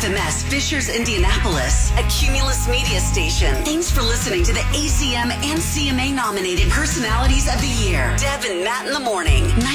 FMS Fishers, Indianapolis, a Cumulus Media station. Thanks for listening to the ACM and CMA nominated Personalities of the Year. Deb and Matt in the Morning.